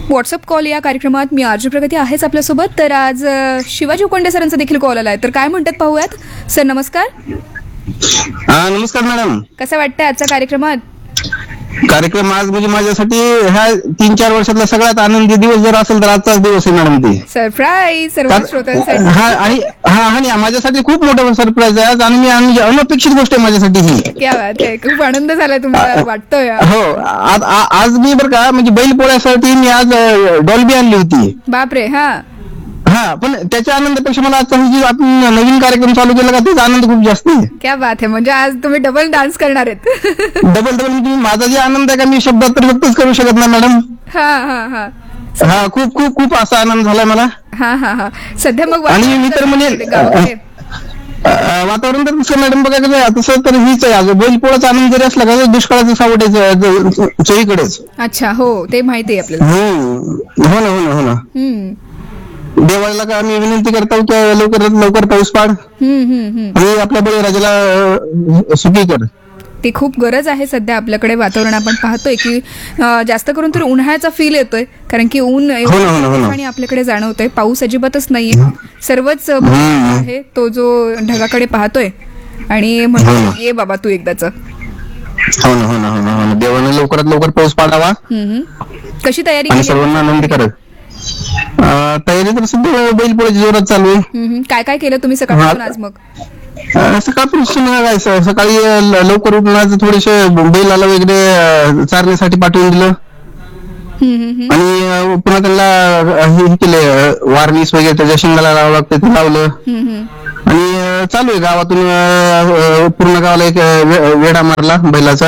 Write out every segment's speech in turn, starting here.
WhatsApp call या कार्यक्रमात मी RJ प्रगती आहेच आपल्यासोबत. तर आज शिवाजी उकोंडे सरांचा देखील कॉल आलाय, तर काय म्हणतात पाहूयात. सर नमस्कार. नमस्कार मॅडम. कसं वाटतंय आजचा कार्यक्रम आज म्हणजे माझ्यासाठी ह्या 3-4 वर्षातला सगळ्यात आनंदी दिवस जर असेल तर आजचाच दिवस आहे मॅडम. ती सरप्राईज सर्व श्रोत्यांसाठी. आणि माझ्यासाठी खूप मोठं सरप्राईज आहे आज, आणि अनपेक्षित गोष्ट आहे माझ्यासाठी ही. क्या बात आहे, खूप आनंद झाला तुम्हाला वाटतोय. हो, आज मी बरं का म्हणजे बैल पोळ्यासाठी मी आज डॉल्बी आणली होती. बापरे. पण त्याच्या आनंदापेक्षा मला आजचा जी आपण नवीन कार्यक्रम चालू केला का त्याचा आनंद खूप जास्त आहे. क्या बात आहे, म्हणजे आज तुम्ही डबल डान्स करणार आहेत. डबल म्हणजे माझा जे आनंद आहे का मी शब्दात तर व्यक्तच करू शकत नाही मॅडम. खूप खूप खूप असा आनंद झालाय मला. सध्या मग आणि मी तर म्हणजे वातावरण तर तसं मॅडम बघायला तसं तर हीच आहे. आज बैलपोळाचा आनंद जरी असला का दुष्काळाचं सावटायचं चोहीकडेच. अच्छा, हो ते माहिती आहे आपल्याला. हो ना. देवाला का आम्ही विनंती करतो की लवकरात लवकर पाऊस पाड आणि आपल्या बळीराजाला सुखी कर. ती खूप गरज आहे सध्या आपल्याकडे. वातावरण आपण पाहतोय की जास्त करून तर उन्हाळ्याचा फील येतोय, कारण की ऊन आणि आपल्याकडे जाणवतोय. पाऊस अजिबातच नाहीये. सर्वच आहे तो जो ढगाकडे पाहतोय आणि म्हणतो ये बाबा तू एकदाच. हो ना. देवाने लवकरात लवकर पाऊस पाडावा. कशी तयारी सर्वांना आनंदी कर. तयारी तर सध्या बैलपोळ्याची जोरात चालू आहे. काय काय केलं तुम्ही सकाळपासून आज? मग सकाळपासून सकाळी लवकर उठून थोडेसे बैलाला वगैरे चारण्यासाठी पाठवून दिलं आणि पुन्हा त्यांना हे केले वारलीस वगैरे त्याच्या शिंगाला लावावं लागतं ते लावलं. आणि चालू आहे गावातून पूर्ण गावाला एक वेढा मारला बैलाचा.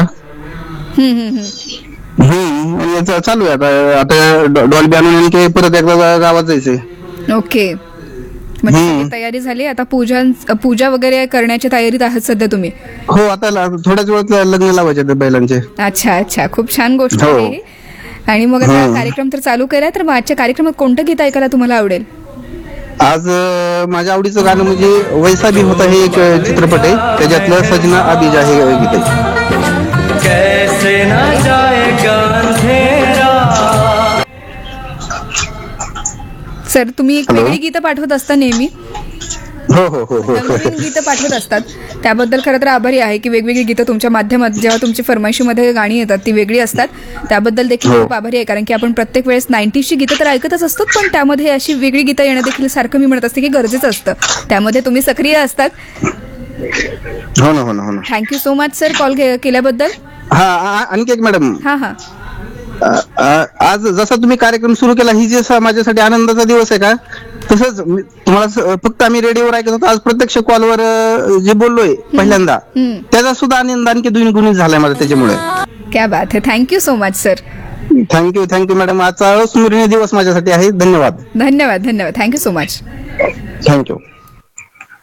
चालू आहे आता डॉल्बी आणून परत एकदा गावात जायचंय. ओके, म्हणजे तयारी झाली आता. पूजा वगैरे करण्याच्या तयारीत आहात सध्या तुम्ही? हो, आता थोड्याच वेळात लग्न लावायचे बैलांचे. अच्छा, खूप छान गोष्ट आहे. आणि मग आता कार्यक्रम तर चालू केलाय, तर मग आजच्या कार्यक्रमात कोणतं गीत ऐकायला तुम्हाला आवडेल? आज माझ्या आवडीचं गाणं म्हणजे वैसा भी होता हे एक चित्रपट आहे, त्याच्यातलं सजना अभिजा हे गीत आहे. कैसे ना जाएगा अंधेरा. सर तुम्ही एक वेगळी गीतं पाठवत असता नेहमी. हो. गीतं पाठवत असतात, त्याबद्दल खरं तर आभारी आहे की वेगवेगळी गीतं तुमच्या माध्यमात जेव्हा तुमची फरमाईशीमध्ये गाणी येतात ती वेगळी असतात. त्याबद्दल देखील खूप आभारी आहे, कारण की आपण प्रत्येक वेळेस 90ची गीतं तर ऐकतच असतो, पण त्यामध्ये अशी वेगळी गीतं येणं देखील सारखं मी म्हणत असते की गरजेचं असतं. त्यामध्ये तुम्ही सक्रिय असतात. हो ना. Thank you so much sir call केल्याबद्दल. आणखी एक मॅडम, आज जसा तुम्ही कार्यक्रम सुरू केला ही जे माझ्यासाठी आनंदाचा दिवस आहे का, तसंच तुम्हाला फक्त आम्ही रेडिओवर ऐकत होतो, आज प्रत्यक्ष कॉलवर जे बोललोय पहिल्यांदा त्याचा सुद्धा आनंद आणखी द्विगुणित झालाय मला त्याच्यामुळे. क्या बात आहे. Thank you so much sir. Thank you madam. आजचा अविस्मरणीय दिवस माझ्यासाठी आहे. धन्यवाद. Thank you so much. थँक्यू.